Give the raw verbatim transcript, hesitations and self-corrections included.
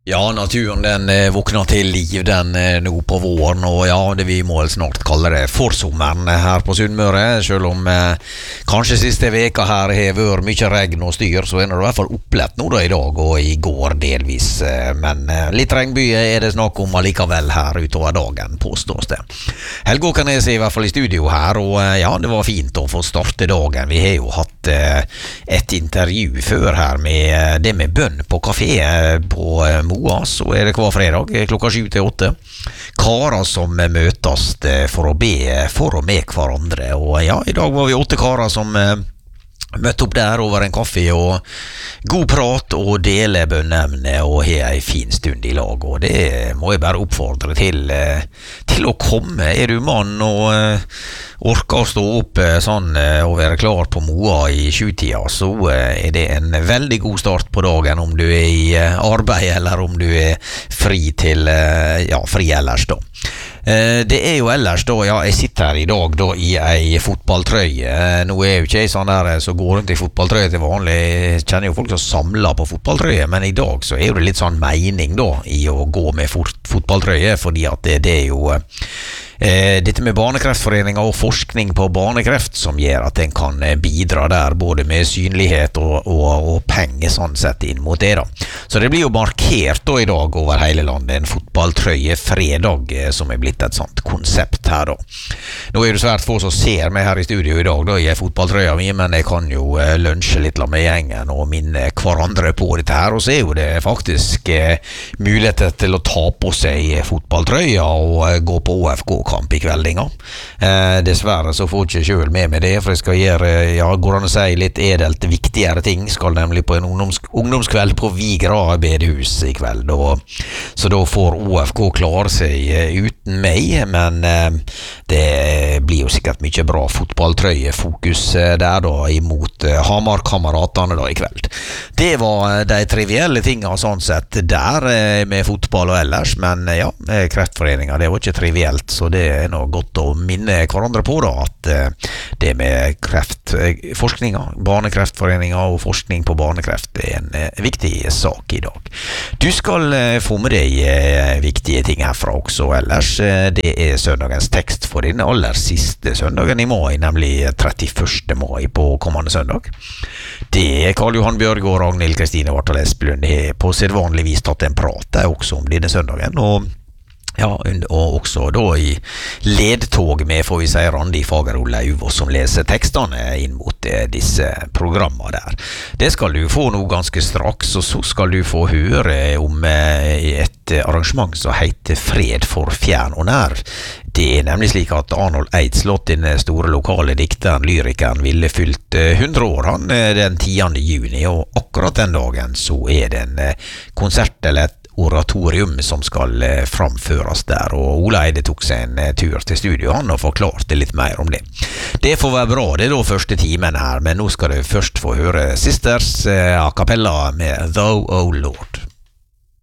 Ja, naturen den eh, våkner til liv den eh, nå på våren, og ja, det vi må vel snart kalle det forsommeren her på Sunnmøre, selv om eh, kanskje siste veka her har vært mye regn og styr, så er det i hvert fall opplett nå da i dag og i går delvis, eh, men eh, litt regnbye er det snakk om allikevel her utover dagen, påstås det. Helge Åkernes er i hvert fall i studio her, og eh, ja, det var fint å få starte dagen. Vi har jo hatt eh, et intervju før her med eh, det med bønn på kafé eh, på eh, Moa, så er det hver fredag klokka sju til åtte. Karer som møtes for å be for og med hverandre. Og ja, i dag var vi åtte karer som møtte opp der over en kaffe og god prat og dele bønneemne og ha en fin stund i lag. Og det må jeg bare oppfordre til, til å komme. Er du mann og orker å stå opp sånn og være klar på Moa i sjutida, så er det en veldig god start på dagen om du er i arbeid eller om du er fri til, ja, fri ellers da. Det er jo ellers da, ja, jeg sitter her i dag da i ei fotballtrøye. Nå er jo ikke jeg sånn der så går rundt i fotballtrøye til vanlig. Jeg kjenner jo folk som samler på fotballtrøye, men i dag så er det litt sånn mening da i å gå med fotballtrøye, fordi at det, det er jo Eh, dette med Barnekreftforeningen og forskning på barnekreft som gjør at en kan bidra der både med synlighet og, og, og penger sånn sett inn mot det da. Så det blir jo markert da i dag over hele landet en fotballtrøye fredag eh, som er blitt et sånt konsept her da. Nå er det svært få som ser meg her i studio i dag da i fotballtrøya mi, men jeg kan jo eh, lunsje litt med gjengen og minne hverandre på dette her, og så er jo det faktisk eh, muligheter til å ta på seg fotballtrøya og eh, gå på O F K kamp i kveldinga. Eh, dessverre så får jeg ikke selv med meg det, for jeg skal gjøre, ja, går an å si litt edelt viktigere ting. Skal nemlig på en ungdoms, ungdomskveld på Vigra bedehus i kveld, og, så da får O F K klare seg uten meg, men eh, det blir jo sikkert mye bra fotballtrøyefokus der da, imot eh, Hamar-kameratene da i kveld. Det var de trivielle tingene sånn sett der eh, med fotball og ellers, men eh, ja, Kreftforeningen, det var ikke trivielt, så det Det er noe godt å minne hverandre på da, at det med kreftforskninga, Barnekreftforeninga og forskning på barnekreft er en viktig sak i dag. Du skal få med deg viktige ting herfra også ellers. Det er søndagens tekst for den aller siste søndagen i mai, nemlig trettiførste mai på kommende søndag. Det er Karl Johan Bjørg og Ragnhild Kristine Vartal Esplund har på sedvanlig vis tatt en prat der også om denne søndagen, og ja, og også da i ledtog med, får vi si, Randi Fagerole Uvås som leser tekstene inn mot eh, disse programmene der. Det skal du få nå ganske straks, og så skal du få høre om eh, et arrangement som heter Fred for fjern og nær. Det er nemlig slik at Arnold Eidsslott, den store lokale dikteren, lyrikeren, ville fylt hundre år han den tiende juni, og akkurat den dagen så er det en konsert eller et oratorium som skal eh, framføres der, og Ola Eide tok seg en eh, tur til studio han og forklarte litt mer om det. Det får være bra, det er da første timen her, men nå skal du først få høre Sisters eh, a cappella med Thou, O Lord.